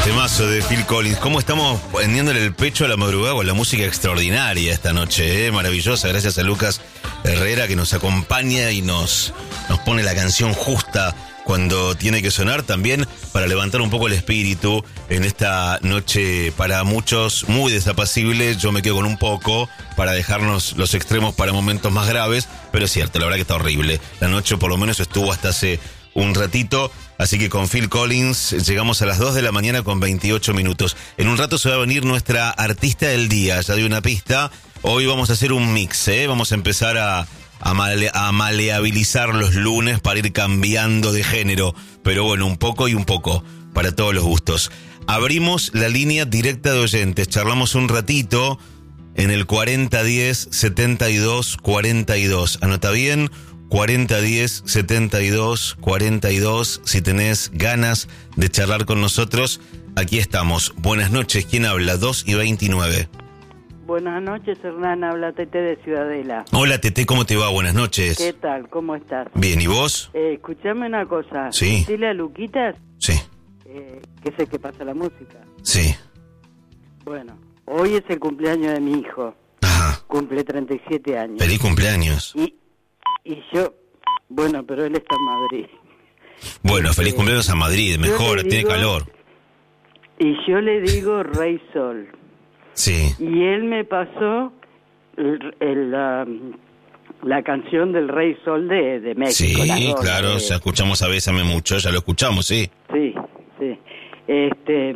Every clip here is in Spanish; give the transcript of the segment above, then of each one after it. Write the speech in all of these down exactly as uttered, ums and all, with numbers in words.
Temazo de Phil Collins. ¿Cómo estamos poniéndole el pecho a la madrugada con la música extraordinaria esta noche? ¿eh? Maravillosa, gracias a Lucas Herrera que nos acompaña y nos, nos pone la canción justa cuando tiene que sonar, también para levantar un poco el espíritu en esta noche para muchos muy desapacible. Yo me quedo con un poco para dejarnos los extremos para momentos más graves, pero es cierto, la verdad que está horrible. La noche por lo menos estuvo hasta hace un ratito, así que con Phil Collins llegamos a las dos de la mañana con veintiocho minutos. En un rato se va a venir nuestra artista del día, ya di una pista. Hoy vamos a hacer un mix, ¿eh? Vamos a empezar a, a, male, a maleabilizar los lunes para ir cambiando de género, pero bueno, un poco y un poco, para todos los gustos. Abrimos la línea directa de oyentes, charlamos un ratito en el cuarenta diez setenta y dos cuarenta y dos. Anota bien, cuarenta diez setenta y dos cuarenta y dos, si tenés ganas de charlar con nosotros, aquí estamos. Buenas noches, ¿quién habla? dos y veintinueve. Buenas noches, Hernán, habla Tete de Ciudadela. Hola Tete, ¿cómo te va? Buenas noches. ¿Qué tal? ¿Cómo estás? Bien, ¿y vos? Eh, escuchame una cosa. Sí. Dile a Luquitas Sí. eh, que sé que pasa la música. Sí. Bueno, hoy es el cumpleaños de mi hijo. Ajá. Cumple treinta y siete años. Feliz cumpleaños. Y, y yo, bueno, pero él está en Madrid. Bueno, feliz Eh, cumpleaños a Madrid, mejor, le tiene digo- calor. Y yo le digo Rey Sol. Sí. Y él me pasó el, el, la, la canción del Rey Sol de, de México. las Sí, dos, claro, de- ya escuchamos a Bésame Mucho, ya lo escuchamos, sí. Sí, sí. Este,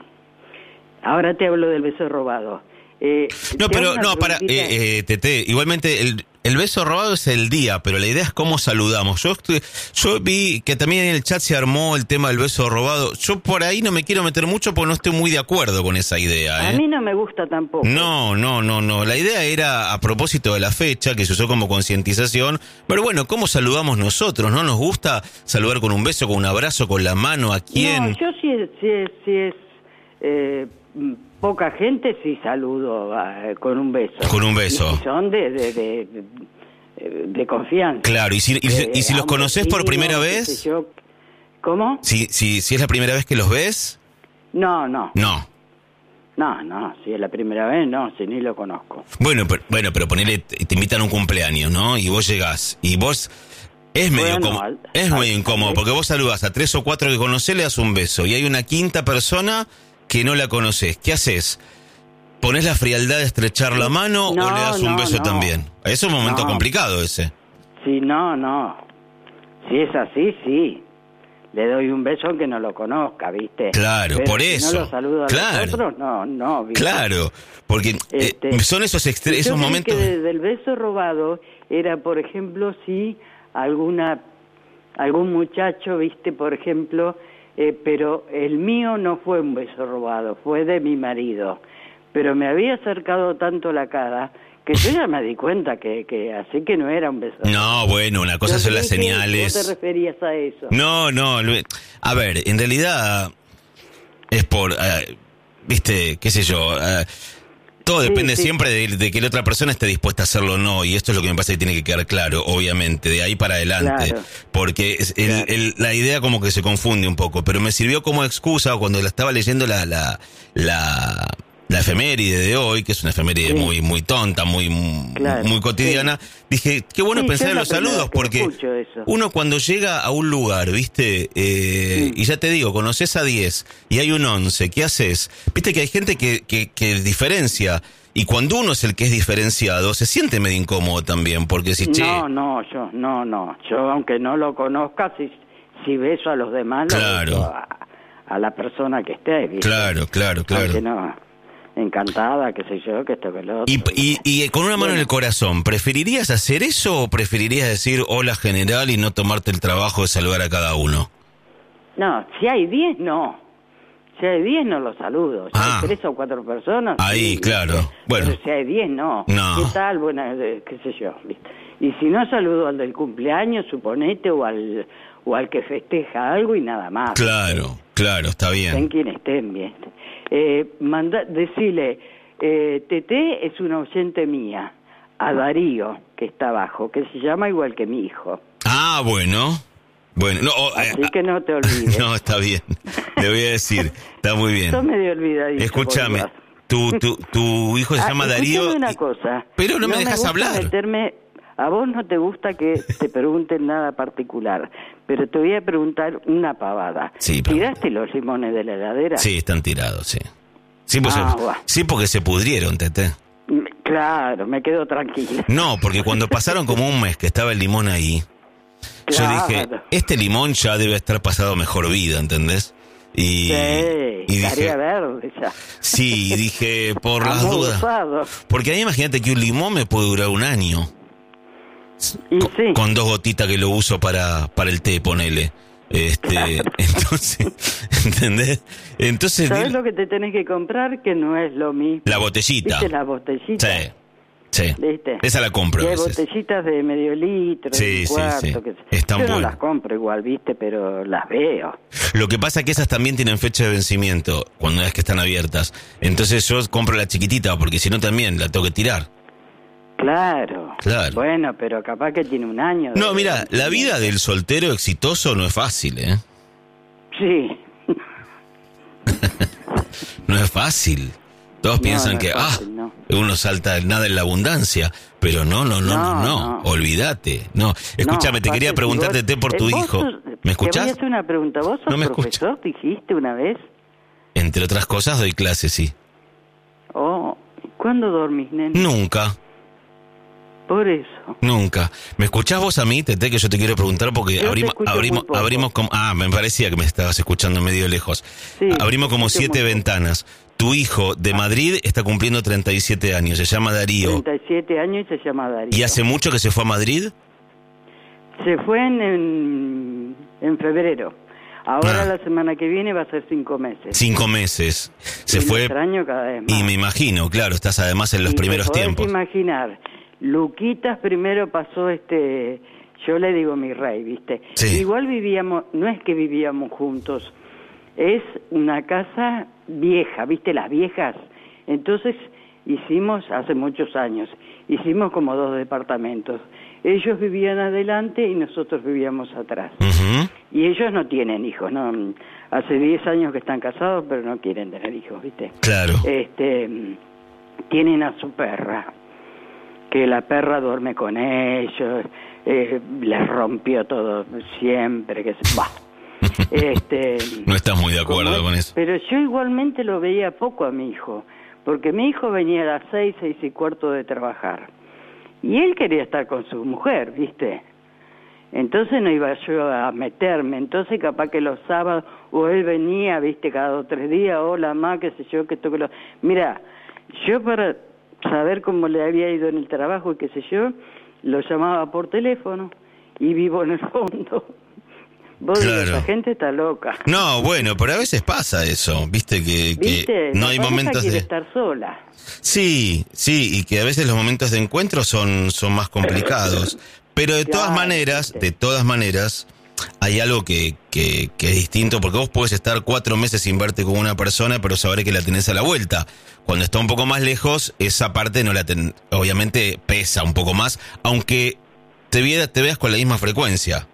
ahora te hablo del beso robado. Eh, No, te hago pero, una no, para, preguntita. eh, eh, Tete, igualmente el, el beso robado es el día, pero la idea es cómo saludamos. Yo estoy, yo vi que también en el chat se armó el tema del beso robado. Yo por ahí no me quiero meter mucho porque no estoy muy de acuerdo con esa idea, A ¿eh? mí no me gusta tampoco. No, no, no, no. La idea era a propósito de la fecha, que se usó como concientización. Pero bueno, ¿cómo saludamos nosotros? ¿No nos gusta saludar con un beso, con un abrazo, con la mano? ¿A quién? No, yo si es, si es, si es eh, mm, poca gente, sí saludo eh, con un beso. Con un beso. Y si son de, de, de, de, de confianza. Claro, y si, y, si- y si los Eh, conoces por sí, primera no, qué vez, sé yo. ¿Cómo? si, si, si es la primera vez que los ves, No, no, no. no, no, si es la primera vez, no, si ni lo conozco. Bueno, pero, bueno, pero ponele, te te invitan a un cumpleaños, ¿no? Y vos llegás, y vos... Es medio, Bueno, como, al- es al- medio incómodo, porque vos saludas a tres o cuatro que conocés, le das un beso, y hay una quinta persona que no la conocés. ¿Qué haces? ¿Ponés la frialdad de estrechar la mano No, o le das un no, beso no. también? Es un momento No. complicado ese. Si no, no. Si es así, sí. Le doy un beso aunque no lo conozca, ¿viste? Claro, Pero por si eso. no lo saludo a Claro. los otros, no, no. ¿viste? Claro, porque eh, Este, son esos, extre- Yo esos creí momentos... que de- del beso robado era, por ejemplo, si alguna algún muchacho, viste, por ejemplo, eh, pero el mío no fue un beso robado, fue de mi marido. Pero me había acercado tanto la cara que yo ya me di cuenta que, que así que no era un beso robado. No, bueno, una cosa Yo son las creí que señales... vos te referías a eso. No, no, Lu- a ver, en realidad es por, eh, viste, qué sé yo, eh, todo Sí, depende sí. siempre de, de que la otra persona esté dispuesta a hacerlo o no, y esto es lo que me parece que tiene que quedar claro, obviamente, de ahí para adelante, Claro. porque es- el- Claro. el- la idea como que se confunde un poco, pero me sirvió como excusa cuando la estaba leyendo la, la, la, la efeméride de hoy, que es una efeméride Sí. muy, muy tonta, muy, Claro, muy cotidiana, dije, qué bueno Sí, pensar yo en es la los primera saludos, vez que porque escucho eso. uno cuando llega a un lugar, ¿viste? Eh, Mm. Y ya te digo, conoces a diez y hay un once, ¿qué haces? Viste que hay gente que, que, que diferencia, y cuando uno es el que es diferenciado, se siente medio incómodo también, porque si, che, No, no, yo, no, no. Yo, aunque no lo conozca, si, si beso a los demás, lo Claro. beso a, a la persona que esté, ¿viste? claro, claro, claro. Aunque no, encantada, qué sé yo, que esto, que lo otro. Y, y, y con una mano en el corazón, ¿preferirías hacer eso o preferirías decir hola general y no tomarte el trabajo de saludar a cada uno? No, si hay diez, no. Si hay diez, no los saludo. Si Ah. hay tres o cuatro personas... Ahí, sí, claro. ¿viste? Bueno. Pero si hay diez, no. No. ¿Qué tal? Bueno, eh, qué sé yo, ¿viste? Y si no, saludo al del cumpleaños, suponete, o al, o al que festeja algo y nada más. Claro, claro, está Estén bien. quien estén, bien. Eh, manda, decile, eh, Tete es una oyente mía, a Darío, que está abajo, que se llama igual que mi hijo. Ah, bueno. Bueno, no, oh, Así eh, que no te olvides. no, está bien. Le voy a decir, está muy bien. Sos medio olvidadizo. Escúchame, tu, tu, tu hijo se ah, llama Darío. una cosa. Pero no, no me dejas me hablar. Meterme, a vos no te gusta que te pregunten nada particular, pero te voy a preguntar una pavada. Sí, pero... ¿Tiraste los limones de la heladera? Sí, están tirados, sí. Sí, pues ah, se, bueno. sí, porque se pudrieron, Tete. Claro, me quedo tranquila. No, porque cuando pasaron como un mes que estaba el limón ahí, claro. Yo dije, este limón ya debe estar pasado mejor vida, ¿entendés? Y, sí, y dije, verde ya. Sí, dije, por las dudas. Porque ahí imagínate que un limón me puede durar un año. Y con, sí. con dos gotitas que lo uso para, para el té, ponele. Este, claro. Entonces, ¿entendés? Entonces, ¿sabes lo que te tenés que comprar? Que no es lo mismo. La botellita. ¿Viste la botellita? Sí. Sí. ¿Viste? Esa la compro. Y hay botellitas de medio litro, sí, un cuarto, sí, sí. Que... Están yo no buenas. las compro igual, ¿viste? Pero las veo. Lo que pasa es que esas también tienen fecha de vencimiento cuando es que están abiertas. Entonces yo compro la chiquitita porque si no también la tengo que tirar. Claro. Claro. Bueno, pero capaz que tiene un año. No, mira, la vida del soltero exitoso no es fácil, ¿eh? Sí. No es fácil. Todos no, piensan no que, fácil, ah, no. uno salta nada en la abundancia, pero no, no, no, no, no, no. no. Olvídate. No, escúchame, no, te quería preguntarte vos, por tu hijo. Sos, ¿Me escuchás? Te voy a hacer una pregunta. ¿Vos sos no me profesor, escucha. dijiste una vez? Entre otras cosas, doy clases, sí. Oh, ¿cuándo dormís, nene? Nunca. Por eso. Nunca. ¿Me escuchás vos a mí, Tete, que yo te quiero preguntar? Porque yo abrimos, abrimos, abrimos como... Ah, me parecía que me estabas escuchando medio lejos. Sí, abrimos como siete ventanas. Poco. Tu hijo de Madrid está cumpliendo treinta y siete años, se llama Darío. treinta y siete años y se llama Darío. ¿Y hace mucho que se fue a Madrid? Se fue en, en, en febrero. Ahora ah. la semana que viene va a ser cinco meses. Cinco meses. Se y fue. Extraño cada vez más. Y me imagino, claro, estás además en los y primeros te tiempos. Imaginar. Luquitas primero pasó este, yo le digo mi rey, ¿viste? Sí. Igual vivíamos, no es que vivíamos juntos, es una casa vieja, ¿viste? Las viejas. Entonces hicimos, hace muchos años, hicimos como dos departamentos. Ellos vivían adelante y nosotros vivíamos atrás. Uh-huh. Y ellos no tienen hijos, ¿no? Hace diez años que están casados, pero no quieren tener hijos, ¿viste? Claro. Este, tienen a su perra. Que la perra duerme con ellos, eh, les rompió todo siempre, que se va. Este, no estás muy de acuerdo como, con eso. Pero yo igualmente lo veía poco a mi hijo, porque mi hijo venía a las seis, seis y cuarto de trabajar, y él quería estar con su mujer, ¿viste? Entonces no iba yo a meterme, entonces capaz que los sábados, o él venía, ¿viste? Cada dos o tres días, hola, mamá, qué sé yo, que esto, que lo... Mira, yo para... saber cómo le había ido en el trabajo y qué sé yo, lo llamaba por teléfono y vivo en el fondo. Vos claro. dices, esa gente está loca. No, bueno, pero a veces pasa eso, viste que, ¿Viste? que no hay momentos quiere de estar sola. Sí, sí, y que a veces los momentos de encuentro son son más complicados, pero de claro, todas maneras, ¿viste? de todas maneras hay algo que, que, que es distinto, porque vos podés estar cuatro meses sin verte con una persona, pero saber que la tenés a la vuelta. Cuando está un poco más lejos, esa parte no la ten, obviamente pesa un poco más, aunque te, viera, te veas con la misma frecuencia.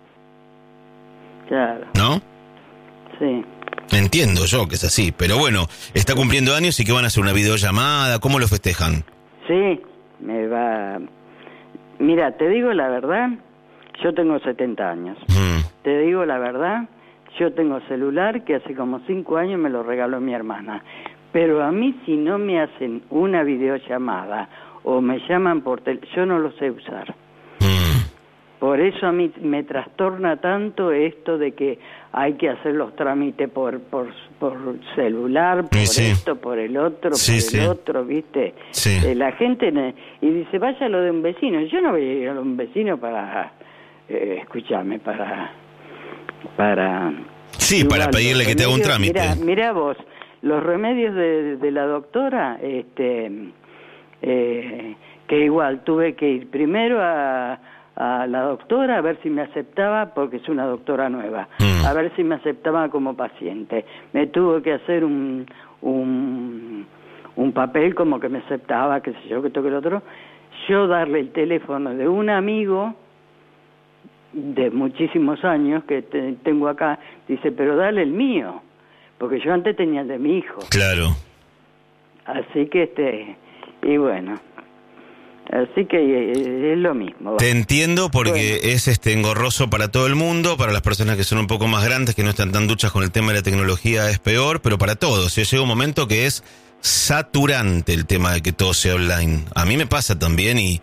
Claro. ¿No? Sí. Entiendo yo que es así, pero bueno, está cumpliendo años y que van a hacer una videollamada, ¿cómo lo festejan? Sí, me va... Mira, te digo la verdad... Yo tengo setenta años. Mm. Te digo la verdad, yo tengo celular que hace como cinco años me lo regaló mi hermana. Pero a mí si no me hacen una videollamada o me llaman por teléfono, yo no lo sé usar. Mm. Por eso a mí me trastorna tanto esto de que hay que hacer los trámites por por, por celular, por sí. esto, por el otro, sí, por sí. el otro, ¿viste? Sí. Eh, la gente... Ne- y dice, vaya a lo de un vecino. Yo no voy a ir a lo de un vecino para... Eh, escúchame, para... para sí, igual, para pedirle que te haga un trámite. Mira, mira vos, los remedios de, de la doctora, este, eh, que igual tuve que ir primero a, a la doctora a ver si me aceptaba, porque es una doctora nueva, mm. a ver si me aceptaba como paciente. Me tuvo que hacer un, un, un papel como que me aceptaba, qué sé yo, que esto, que lo otro. Yo darle el teléfono de un amigo de muchísimos años que te, tengo acá, dice, pero dale el mío, porque yo antes tenía el de mi hijo. Claro. Así que, este, y bueno, así que eh, es lo mismo. Te entiendo porque bueno. es este engorroso para todo el mundo, para las personas que son un poco más grandes, que no están tan duchas con el tema de la tecnología es peor, pero para todos. Llega un momento que es saturante el tema de que todo sea online. A mí me pasa también y,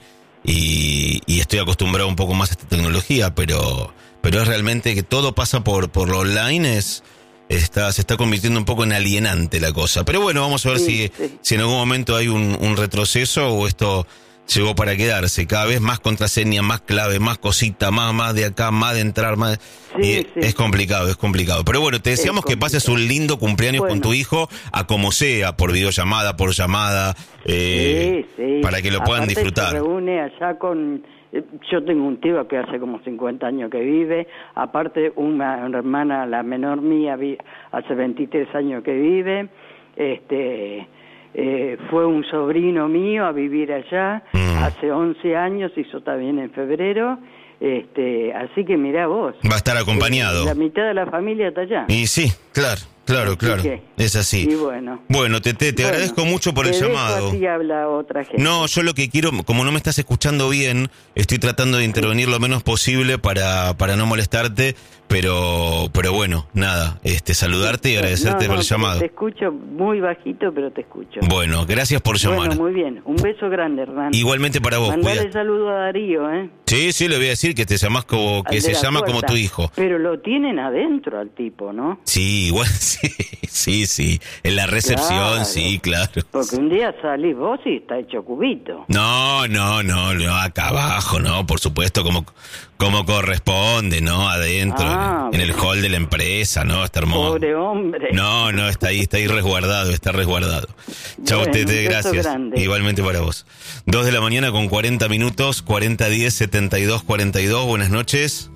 y, y estoy acostumbrado un poco más a esta tecnología, pero, pero es realmente que todo pasa por, por lo online, es... Está, se está convirtiendo un poco en alienante la cosa. Pero bueno, vamos a ver sí, si, sí. si en algún momento hay un, un retroceso o esto llegó para quedarse. Cada vez más contraseña, más clave, más cosita, más, más de acá, más de entrar, más... Sí, y sí. Es complicado, es complicado. Pero bueno, te deseamos que pases un lindo cumpleaños bueno. con tu hijo, a como sea, por videollamada, por llamada, eh, sí, sí. para que lo puedan Aparte disfrutar. Se reúne allá con... Yo tengo un tío que hace como cincuenta años que vive, aparte una hermana, la menor mía, vi, hace veintitrés años que vive, este, eh, fue un sobrino mío a vivir allá, Mm. hace once años, hizo también en febrero, este, así que mirá vos. Va a estar acompañado. Eh, la mitad de la familia está allá. Y sí, claro, claro, Así claro. que, es así. Y bueno. Bueno, Tete, te Bueno, agradezco mucho por el te dejo llamado. así habla otra gente. No, yo lo que quiero, como no me estás escuchando bien, estoy tratando de intervenir lo menos posible para, para no molestarte, pero, pero bueno, nada, este, saludarte y agradecerte no, no, por el llamado. Te escucho muy bajito, pero te escucho. Bueno, gracias por llamar. Bueno, muy bien. Un beso grande, Hernán. Igualmente para vos, Mandale cuídate. saludo a Darío, ¿eh? Sí, sí, le voy a decir que te llamás como, que Al se de la llama como puerta. tu hijo. Pero lo tienen adentro al tipo, ¿no? Sí, igual, sí, sí, sí. En la recepción, Claro. sí, claro. Porque un día salís vos y está hecho cubito. No, no, no, no, acá abajo, no, por supuesto, como, como corresponde, ¿no? Adentro, Ah, en, en el bueno. hall de la empresa, ¿no? Está hermoso. Pobre hombre. No, no, está ahí, está ahí resguardado, está resguardado. Chau, Bueno, Tete, un beso gracias. grande. Igualmente para vos. Dos de la mañana con cuarenta minutos, cuarenta diez setenta y dos cuarenta y dos, buenas noches.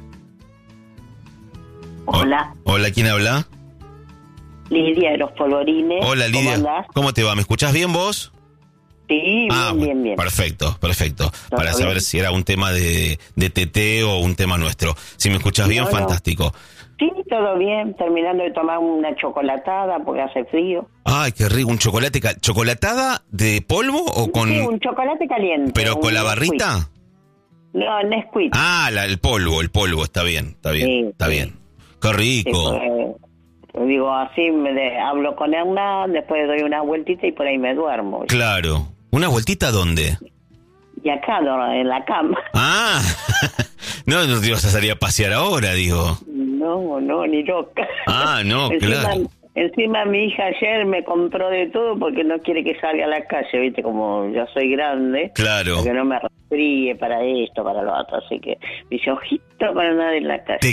Hola, O- Hola, ¿quién habla? Lidia de los Polvorines. Hola, Lidia. ¿Cómo andás? ¿Cómo te va? ¿Me escuchás bien vos? Sí, bien, Ah, bien, bien. Perfecto, perfecto. ¿Todo Para saber bien? si era un tema de, de T T o un tema nuestro. Si me escuchás bien, No, no. fantástico. Sí, todo bien, terminando de tomar una chocolatada porque hace frío. Ay, qué rico, un chocolate. cal- ¿Chocolatada de polvo o con...? Sí, un chocolate caliente. ¿Pero con un la Nesquik. barrita? No, Nesquik. Ah, la, el polvo, el polvo, está bien, está bien, Sí, está sí. bien. Qué Sí, rico. pues, digo, así me de- hablo con Hernán, después doy una vueltita y por ahí me duermo. Claro. ¿Una vueltita dónde? Y acá, no, en la cama. Ah, no, no te ibas a salir a pasear ahora, digo. No, no, ni loca. Ah, no, encima, claro. Encima mi hija ayer me compró de todo porque no quiere que salga a la calle, viste, como ya soy grande. Claro. Para que no me resfríe, para esto, para lo otro. Así que me dice, ojito para andar en la calle. Te